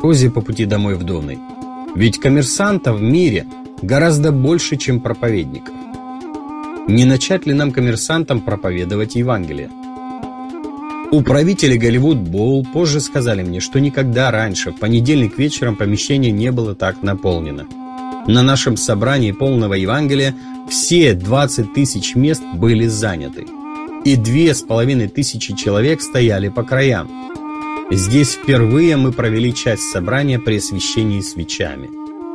наркозе по пути домой в Донай. Ведь коммерсантов в мире гораздо больше, чем проповедников. Не начать ли нам, коммерсантам, проповедовать Евангелие? Управители Голливуд Боул позже сказали мне, что никогда раньше в понедельник вечером помещение не было так наполнено. На нашем собрании полного Евангелия все 20 тысяч мест были заняты, и 2500 человек стояли по краям. Здесь впервые мы провели часть собрания при освещении свечами.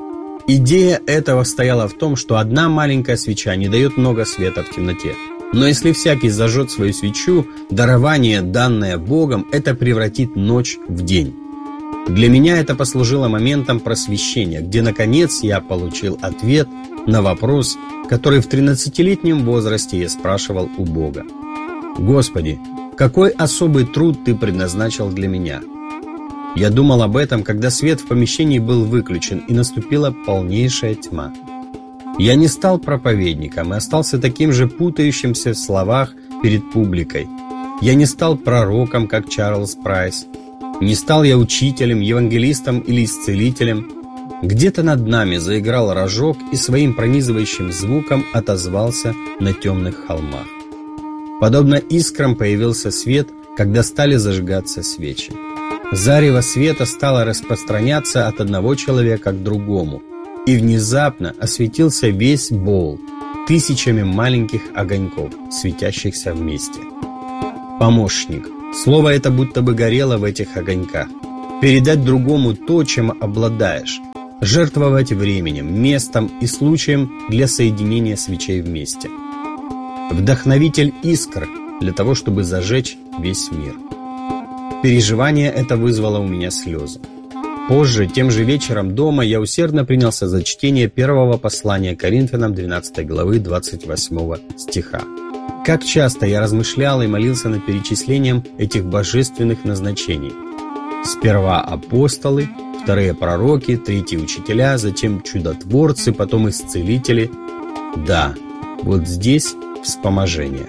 Идея этого стояла в том, что одна маленькая свеча не дает много света в темноте. Но если всякий зажжет свою свечу, дарование, данное Богом, это превратит ночь в день. Для меня это послужило моментом просвещения, где, наконец, я получил ответ на вопрос, который в 13-летнем возрасте я спрашивал у Бога. «Господи, какой особый труд Ты предназначил для меня?» Я думал об этом, когда свет в помещении был выключен, и наступила полнейшая тьма. Я не стал проповедником и остался таким же путающимся в словах перед публикой. Я не стал пророком, как Чарльз Прайс. Не стал я учителем, евангелистом или исцелителем. Где-то над нами заиграл рожок и своим пронизывающим звуком отозвался на темных холмах. Подобно искрам появился свет, когда стали зажигаться свечи. Зарево света стало распространяться от одного человека к другому, и внезапно осветился весь Боул тысячами маленьких огоньков, светящихся вместе. Помощник. Слово это будто бы горело в этих огоньках. Передать другому то, чем обладаешь. Жертвовать временем, местом и случаем для соединения свечей вместе. Вдохновитель искр для того, чтобы зажечь весь мир. Переживание это вызвало у меня слезы. Позже, тем же вечером дома, я усердно принялся за чтение первого послания Коринфянам 12 главы 28 стиха. Как часто я размышлял и молился над перечислением этих божественных назначений. Сперва апостолы, вторые пророки, третьи учителя, затем чудотворцы, потом исцелители. Да, вот здесь вспоможение.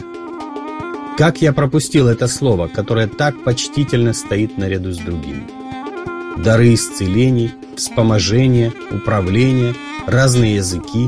Как я пропустил это слово, которое так почтительно стоит наряду с другими. Дары исцелений, вспоможения, управления, разные языки.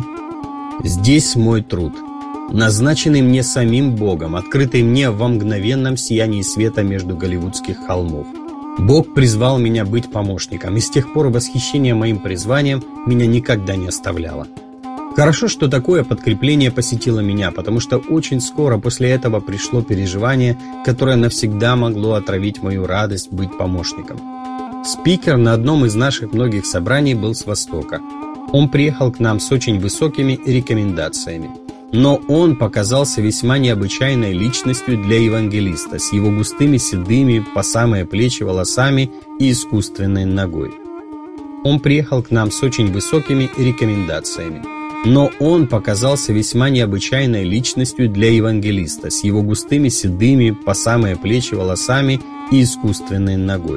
Здесь мой труд, назначенный мне самим Богом, открытый мне во мгновенном сиянии света между голливудских холмов. Бог призвал меня быть помощником, и с тех пор восхищение моим призванием меня никогда не оставляло. Хорошо, что такое подкрепление посетило меня, потому что очень скоро после этого пришло переживание, которое навсегда могло отравить мою радость быть помощником. Спикер на одном из наших многих собраний был с Востока. Он приехал к нам с очень высокими рекомендациями. Но он показался весьма необычайной личностью для евангелиста, с его густыми седыми по самые плечи волосами и искусственной ногой. Он приехал к нам с очень высокими рекомендациями. Но он показался весьма необычайной личностью для евангелиста, с его густыми седыми по самые плечи волосами и искусственной ногой.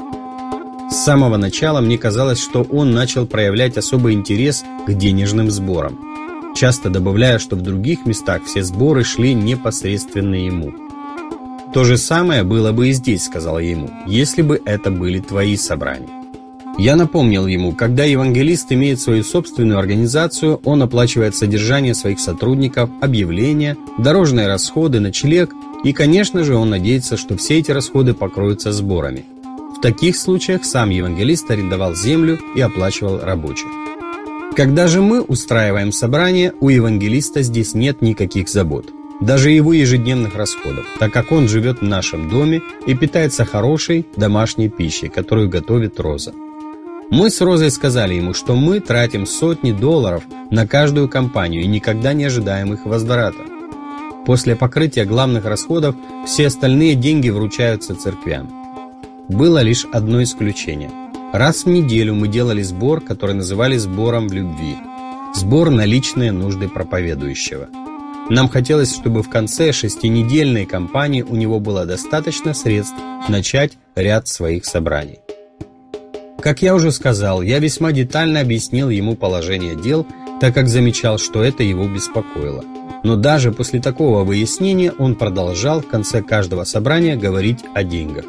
С самого начала мне казалось, что он начал проявлять особый интерес к денежным сборам, часто добавляя, что в других местах все сборы шли непосредственно ему. «То же самое было бы и здесь», — сказал я ему, — «если бы это были твои собрания». Я напомнил ему, когда евангелист имеет свою собственную организацию, он оплачивает содержание своих сотрудников, объявления, дорожные расходы, ночлег, и, конечно же, он надеется, что все эти расходы покроются сборами. В таких случаях сам евангелист арендовал землю и оплачивал рабочих. Когда же мы устраиваем собрание, у евангелиста здесь нет никаких забот, даже его ежедневных расходов, так как он живет в нашем доме и питается хорошей домашней пищей, которую готовит Роза. Мы с Розой сказали ему, что мы тратим сотни долларов на каждую компанию и никогда не ожидаем их возврата. После покрытия главных расходов все остальные деньги вручаются церквям. Было лишь одно исключение. Раз в неделю мы делали сбор, который называли сбором в любви. Сбор на личные нужды проповедующего. Нам хотелось, чтобы в конце 6-недельной кампании у него было достаточно средств начать ряд своих собраний. Как я уже сказал, я весьма детально объяснил ему положение дел, так как замечал, что это его беспокоило. Но даже после такого выяснения он продолжал в конце каждого собрания говорить о деньгах.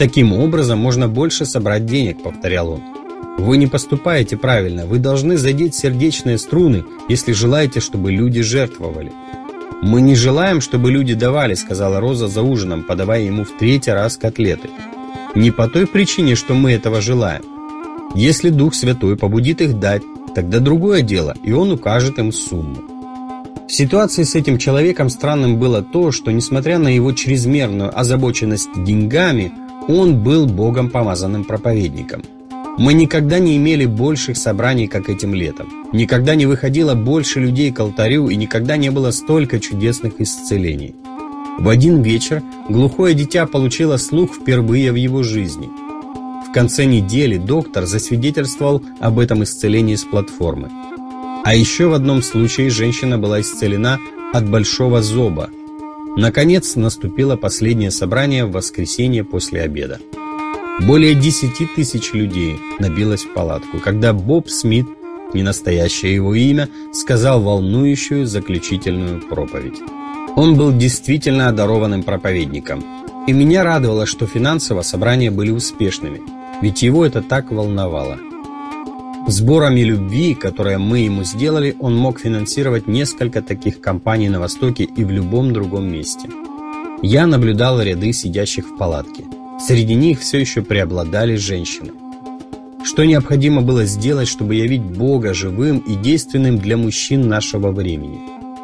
Таким образом можно больше собрать денег, повторял он. Вы не поступаете правильно, вы должны задеть сердечные струны, если желаете, чтобы люди жертвовали. Мы не желаем, чтобы люди давали, сказала Роза за ужином, подавая ему в 3-й раз котлеты. Не по той причине, что мы этого желаем. Если Дух Святой побудит их дать, тогда другое дело, и Он укажет им сумму. В ситуации с этим человеком странным было то, что, несмотря на его чрезмерную озабоченность деньгами, он был Богом помазанным проповедником. Мы никогда не имели больших собраний, как этим летом. Никогда не выходило больше людей к алтарю, и никогда не было столько чудесных исцелений. В один вечер глухое дитя получило слух впервые в его жизни. В конце недели доктор засвидетельствовал об этом исцелении с платформы. А еще в одном случае женщина была исцелена от большого зоба. Наконец наступило последнее собрание в воскресенье после обеда. Более 10 тысяч людей набилось в палатку, когда Боб Смит, не настоящее его имя, сказал волнующую заключительную проповедь. Он был действительно одарованным проповедником, и меня радовало, что финансово собрания были успешными, ведь его это так волновало. Сборами любви, которые мы ему сделали, он мог финансировать несколько таких компаний на Востоке и в любом другом месте. Я наблюдал ряды сидящих в палатке. Среди них все еще преобладали женщины. Что необходимо было сделать, чтобы явить Бога живым и действенным для мужчин нашего времени?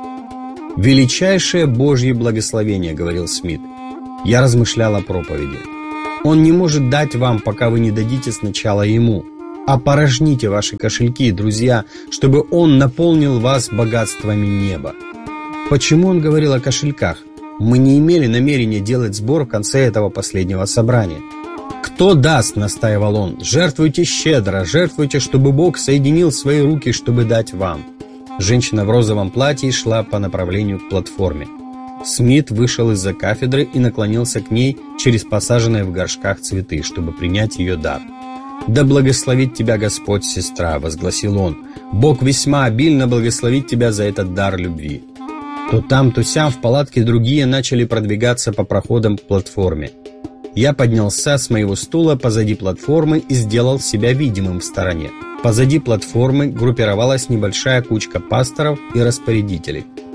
«Величайшее Божье благословение», — говорил Смит. Я размышлял о проповеди. «Он не может дать вам, пока вы не дадите сначала Ему. Опорожните ваши кошельки, друзья, чтобы Он наполнил вас богатствами неба». Почему он говорил о кошельках? Мы не имели намерения делать сбор в конце этого последнего собрания. «Кто даст?» – настаивал он. «Жертвуйте щедро, жертвуйте, чтобы Бог соединил свои руки, чтобы дать вам». Женщина в розовом платье шла по направлению к платформе. Смит вышел из-за кафедры и наклонился к ней через посаженные в горшках цветы, чтобы принять ее дар. «Да благословит тебя Господь, сестра!» – возгласил он. «Бог весьма обильно благословит тебя за этот дар любви». То там, то сям в палатке другие начали продвигаться по проходам к платформе. Я поднялся с моего стула позади платформы и сделал себя видимым в стороне. Позади платформы группировалась небольшая кучка пасторов и распорядителей.